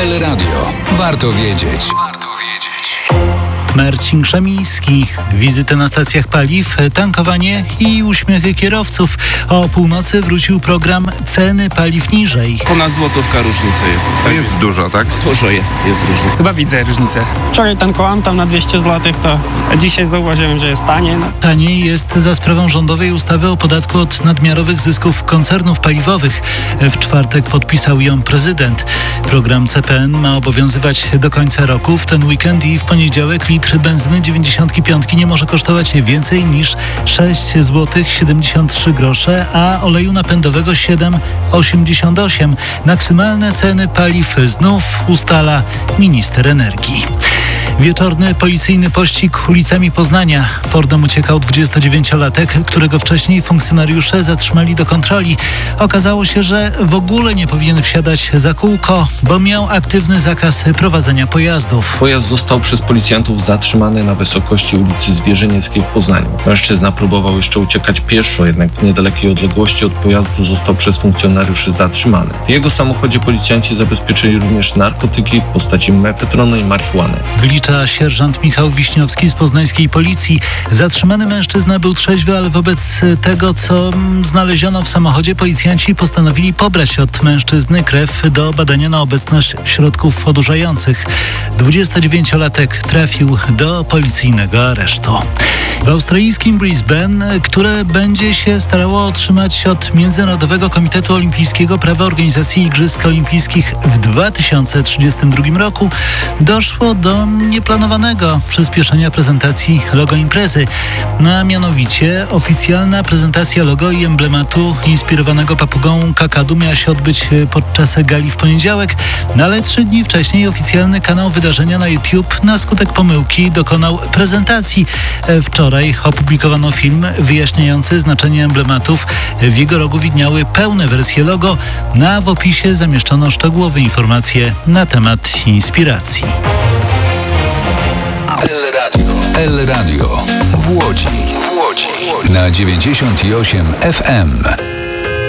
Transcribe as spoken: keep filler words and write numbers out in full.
El Radio. Warto wiedzieć. Warto wiedzieć. Marcin Krzemiński. Wizyty na stacjach paliw, tankowanie i uśmiechy kierowców. O północy wrócił program Ceny paliw niżej. Ponad złotówka różnica jest. To jest dużo, tak? Dużo jest, jest różnie. Chyba widzę różnicę. Wczoraj tankowałem tam na dwieście złotych, to dzisiaj zauważyłem, że jest taniej. No. Taniej jest za sprawą rządowej ustawy o podatku od nadmiarowych zysków koncernów paliwowych. W czwartek podpisał ją prezydent. Program C P N ma obowiązywać do końca roku. W ten weekend i w poniedziałek litr benzyny dziewięćdziesiąt pięć nie może kosztować więcej niż sześć złotych siedemdziesiąt trzy grosze, a oleju napędowego siedem złotych osiemdziesiąt osiem. Maksymalne ceny paliw znów ustala minister energii. Wieczorny policyjny pościg ulicami Poznania. Fordem uciekał dwudziestodziewięciolatek, którego wcześniej funkcjonariusze zatrzymali do kontroli. Okazało się, że w ogóle nie powinien wsiadać za kółko, bo miał aktywny zakaz prowadzenia pojazdów. Pojazd został przez policjantów zatrzymany na wysokości ulicy Zwierzynieckiej w Poznaniu. Mężczyzna próbował jeszcze uciekać pieszo, jednak w niedalekiej odległości od pojazdu został przez funkcjonariuszy zatrzymany. W jego samochodzie policjanci zabezpieczyli również narkotyki w postaci mefedronu i marihuany. Wlicza sierżant Michał Wiśniowski z poznańskiej policji. Zatrzymany mężczyzna był trzeźwy, ale wobec tego, co znaleziono w samochodzie, policjanci postanowili pobrać od mężczyzny krew do badania na obecność środków odurzających. dwudziestodziewięciolatek trafił do policyjnego aresztu. W australijskim Brisbane, które będzie się starało otrzymać od Międzynarodowego Komitetu Olimpijskiego prawa organizacji Igrzysk Olimpijskich w dwa tysiące trzydziestym drugim roku, doszło do nieplanowanego przyspieszenia prezentacji logo imprezy. A mianowicie oficjalna prezentacja logo i emblematu inspirowanego papugą kakadu miała się odbyć podczas gali w poniedziałek, no ale trzy dni wcześniej oficjalny kanał wydarzenia na YouTube na skutek pomyłki dokonał prezentacji. Wczoraj opublikowano film wyjaśniający znaczenie emblematów. W jego rogu widniały pełne wersje logo, a w opisie zamieszczono szczegółowe informacje na temat inspiracji. El Radio. El Radio. W Łodzi. W Łodzi. Na dziewięćdziesiąt osiem F M.